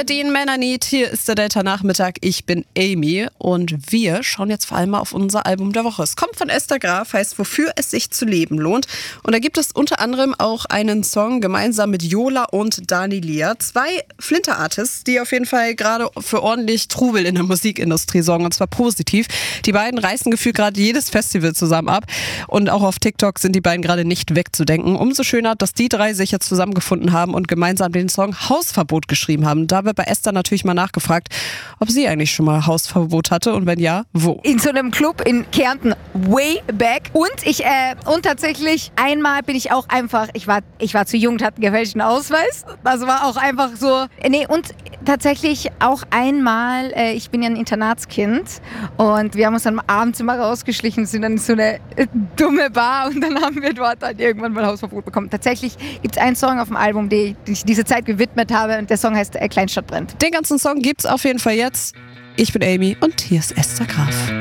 hier Dean Menanit, hier ist der Delta-Nachmittag. Ich bin Amy und wir schauen jetzt vor allem mal auf unser Album der Woche. Es kommt von Esther Graf, heißt Wofür es sich zu leben lohnt. Und da gibt es unter anderem auch einen Song gemeinsam mit Yola und Dani Lia. 2 Flinter-Artists, die auf jeden Fall gerade für ordentlich Trubel in der Musikindustrie sorgen, und zwar positiv. Die beiden reißen gefühlt gerade jedes Festival zusammen ab und auch auf TikTok sind die beiden gerade nicht wegzudenken. Umso schöner, dass die drei sich jetzt zusammengefunden haben und gemeinsam den Song Hausverbot geschrieben haben. Da wird bei Esther natürlich mal nachgefragt, ob sie eigentlich schon mal Hausverbot hatte und wenn ja, wo? In so einem Club in Kärnten, way back. Und tatsächlich einmal bin ich auch einfach, ich war zu jung und hatte einen gefälschten Ausweis. Also war auch einfach so, und tatsächlich auch einmal, ich bin ja ein Internatskind und wir haben uns dann abends immer rausgeschlichen, sind dann in so eine dumme Bar und dann haben wir dort dann irgendwann mal Hausverbot bekommen. Tatsächlich gibt es einen Song auf dem Album, den ich diese Zeit gewidmet habe und der Song heißt Kleinstadt brennt. Den ganzen Song gibt's auf jeden Fall jetzt. Ich bin Amy und hier ist Esther Graf.